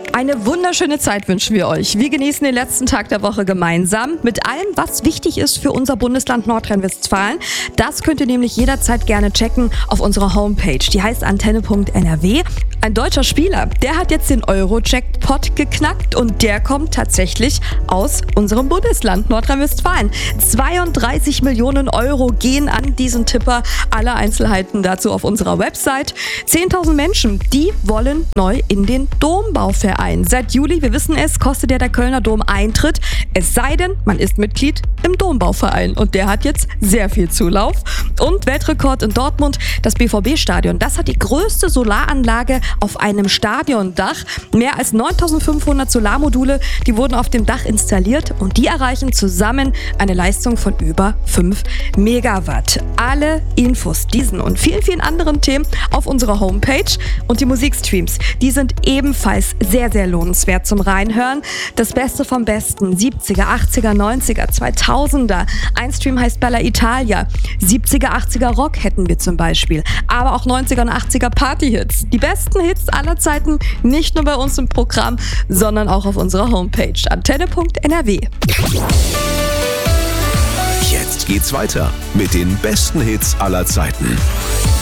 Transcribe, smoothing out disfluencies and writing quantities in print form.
Eine wunderschöne Zeit wünschen wir euch. Wir genießen den letzten Tag der Woche gemeinsam mit allem, was wichtig ist für unser Bundesland Nordrhein-Westfalen. Das könnt ihr nämlich jederzeit gerne checken auf unserer Homepage. Die heißt antenne.nrw. Ein deutscher Spieler, der hat jetzt den Euro-Jackpot geknackt und der kommt tatsächlich aus unserem Bundesland Nordrhein-Westfalen. 32 Millionen Euro gehen an diesen Tipper. Alle Einzelheiten dazu auf unserer Website. 10.000 Menschen, die wollen neu in den Dombauverein. Seit Juli, wir wissen es, kostet der Kölner Dom Eintritt. Es sei denn, man ist Mitglied im Dombauverein. Und der hat jetzt sehr viel Zulauf. Und Weltrekord in Dortmund, das BVB-Stadion. Das hat die größte Solaranlage auf einem Stadiondach. Mehr als 9.500 Solarmodule, die wurden auf dem Dach installiert und die erreichen zusammen eine Leistung von über 5 Megawatt. Alle Infos, diesen und vielen, vielen anderen Themen auf unserer Homepage. Und die Musikstreams, die sind ebenfalls sehr, sehr lohnenswert zum Reinhören. Das Beste vom Besten, 70er, 80er, 90er, 2000er. Ein Stream heißt Bella Italia. 70er, 80er Rock hätten wir zum Beispiel. Aber auch 90er und 80er Partyhits. Die besten Hits aller Zeiten, nicht nur bei uns im Programm, sondern auch auf unserer Homepage antenne.nrw. Jetzt geht's weiter mit den besten Hits aller Zeiten.